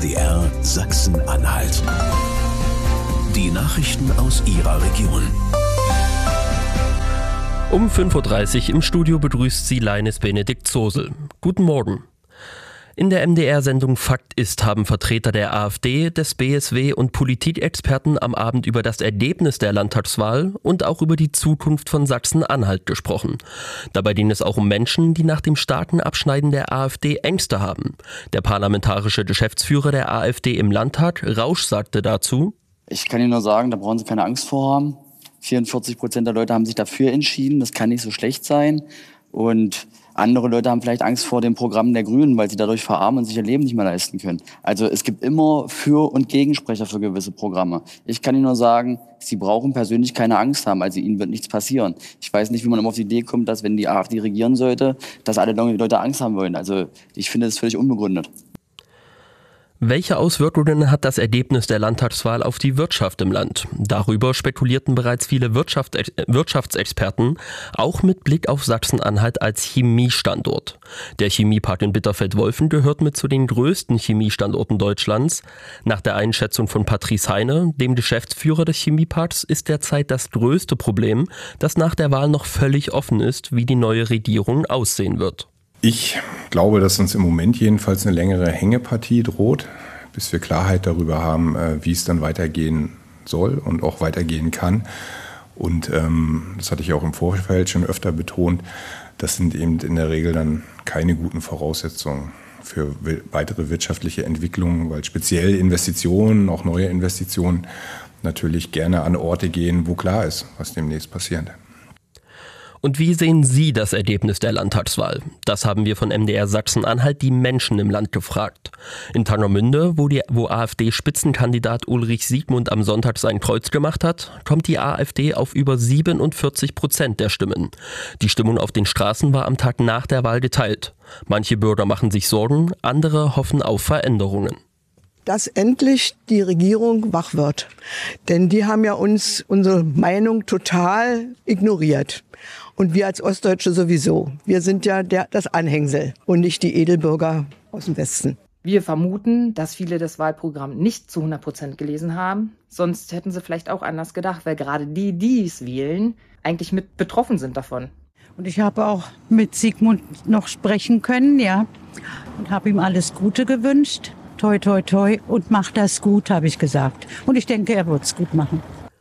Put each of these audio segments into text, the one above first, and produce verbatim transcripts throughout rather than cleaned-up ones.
D R Sachsen-Anhalt. Die Nachrichten aus Ihrer Region. Um fünf Uhr dreißig im Studio begrüßt Sie Leines Benedikt Zosel. Guten Morgen. In der M D R-Sendung Fakt ist haben Vertreter der AfD, des B S W und Politikexperten am Abend über das Ergebnis der Landtagswahl und auch über die Zukunft von Sachsen-Anhalt gesprochen. Dabei ging es auch um Menschen, die nach dem starken Abschneiden der AfD Ängste haben. Der parlamentarische Geschäftsführer der AfD im Landtag, Rausch, sagte dazu: Ich kann Ihnen nur sagen, da brauchen Sie keine Angst vor haben. vierundvierzig Prozent der Leute haben sich dafür entschieden. Das kann nicht so schlecht sein. Und andere Leute haben vielleicht Angst vor dem Programm der Grünen, weil sie dadurch verarmen und sich ihr Leben nicht mehr leisten können. Also es gibt immer Für- und Gegensprecher für gewisse Programme. Ich kann Ihnen nur sagen, Sie brauchen persönlich keine Angst haben. Also Ihnen wird nichts passieren. Ich weiß nicht, wie man immer auf die Idee kommt, dass wenn die AfD regieren sollte, dass alle Leute Angst haben wollen. Also ich finde das völlig unbegründet. Welche Auswirkungen hat das Ergebnis der Landtagswahl auf die Wirtschaft im Land? Darüber spekulierten bereits viele Wirtschaft, Wirtschaftsexperten, auch mit Blick auf Sachsen-Anhalt als Chemiestandort. Der Chemiepark in Bitterfeld-Wolfen gehört mit zu den größten Chemiestandorten Deutschlands. Nach der Einschätzung von Patrice Heine, dem Geschäftsführer des Chemieparks, ist derzeit das größte Problem, dass nach der Wahl noch völlig offen ist, wie die neue Regierung aussehen wird. Ich glaube, dass uns im Moment jedenfalls eine längere Hängepartie droht, bis wir Klarheit darüber haben, wie es dann weitergehen soll und auch weitergehen kann. Und ähm, das hatte ich auch im Vorfeld schon öfter betont, das sind eben in der Regel dann keine guten Voraussetzungen für weitere wirtschaftliche Entwicklungen, weil speziell Investitionen, auch neue Investitionen, natürlich gerne an Orte gehen, wo klar ist, was demnächst passiert. Und wie sehen Sie das Ergebnis der Landtagswahl? Das haben wir von M D R Sachsen-Anhalt die Menschen im Land gefragt. In Tangermünde, wo, die, wo AfD-Spitzenkandidat Ulrich Siegmund am Sonntag sein Kreuz gemacht hat, kommt die AfD auf über siebenundvierzig Prozent der Stimmen. Die Stimmung auf den Straßen war am Tag nach der Wahl geteilt. Manche Bürger machen sich Sorgen, andere hoffen auf Veränderungen. Dass endlich die Regierung wach wird. Denn die haben ja uns unsere Meinung total ignoriert. Und wir als Ostdeutsche sowieso. Wir sind ja der, das Anhängsel und nicht die Edelbürger aus dem Westen. Wir vermuten, dass viele das Wahlprogramm nicht zu hundert Prozent gelesen haben. Sonst hätten sie vielleicht auch anders gedacht, weil gerade die, die es wählen, eigentlich mit betroffen sind davon. Und ich habe auch mit Siegmund noch sprechen können, ja. Und habe ihm alles Gute gewünscht. Toi, toi, toi. Und macht das gut, habe ich gesagt. Und ich denke, er wird es gut machen.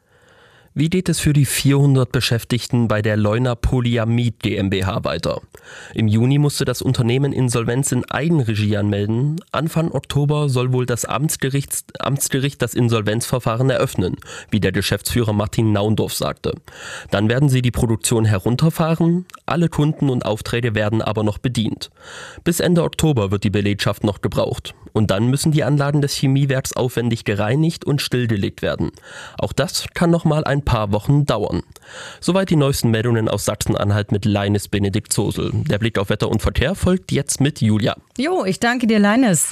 Wie geht es für die vierhundert Beschäftigten bei der Leuna Polyamid GmbH weiter? Im Juni musste das Unternehmen Insolvenz in Eigenregie anmelden. Anfang Oktober soll wohl das Amtsgericht, Amtsgericht das Insolvenzverfahren eröffnen, wie der Geschäftsführer Martin Naundorf sagte. Dann werden sie die Produktion herunterfahren. Alle Kunden und Aufträge werden aber noch bedient. Bis Ende Oktober wird die Belegschaft noch gebraucht. Und dann müssen die Anlagen des Chemiewerks aufwendig gereinigt und stillgelegt werden. Auch das kann noch mal ein paar Wochen dauern. Soweit die neuesten Meldungen aus Sachsen-Anhalt mit Leines Benedikt Zosel. Der Blick auf Wetter und Verkehr folgt jetzt mit Julia. Jo, ich danke dir, Leines.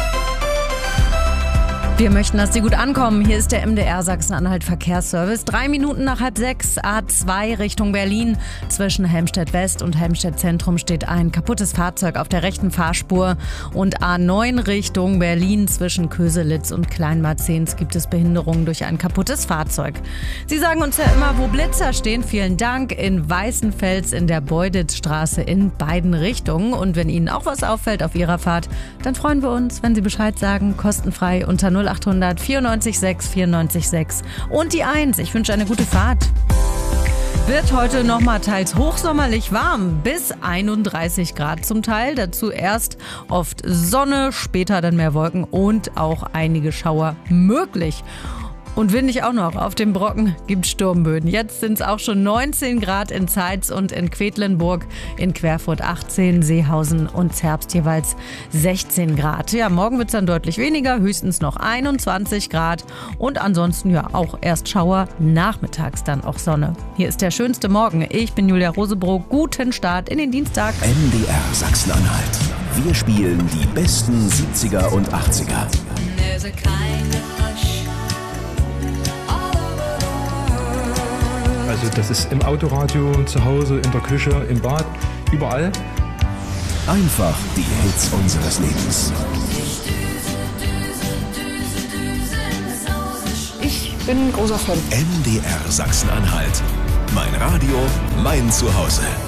Wir möchten, dass Sie gut ankommen. Hier ist der M D R Sachsen-Anhalt Verkehrsservice. Drei Minuten nach halb sechs, A zwei Richtung Berlin. Zwischen Helmstedt West und Helmstedt Zentrum steht ein kaputtes Fahrzeug auf der rechten Fahrspur. Und A neun Richtung Berlin zwischen Köselitz und Kleinmarzens gibt es Behinderungen durch ein kaputtes Fahrzeug. Sie sagen uns ja immer, wo Blitzer stehen. Vielen Dank. In Weißenfels in der Beuditzstraße in beiden Richtungen. Und wenn Ihnen auch was auffällt auf Ihrer Fahrt, dann freuen wir uns, wenn Sie Bescheid sagen. Kostenfrei unter null achthundert vierundneunzig sechs vierundneunzig sechs und die eins. Ich wünsche eine gute Fahrt. Wird heute nochmal teils hochsommerlich warm, bis einunddreißig Grad zum Teil. Dazu erst oft Sonne, später dann mehr Wolken und auch einige Schauer möglich. Und windig auch noch. Auf dem Brocken gibt Sturmböen. Jetzt sind es auch schon neunzehn Grad in Zeitz und in Quedlinburg, in Querfurt achtzehn, Seehausen und Zerbst jeweils sechzehn Grad. Ja, morgen wird es dann deutlich weniger, höchstens noch einundzwanzig Grad. Und ansonsten ja auch erst Schauer, nachmittags dann auch Sonne. Hier ist der schönste Morgen. Ich bin Julia Rosebrock. Guten Start in den Dienstag. M D R Sachsen-Anhalt. Wir spielen die besten siebziger und achtziger. Also das ist im Autoradio, zu Hause, in der Küche, im Bad, überall. Einfach die Hits unseres Lebens. bin ein großer Fan. M D R Sachsen-Anhalt. Mein Radio, mein Zuhause.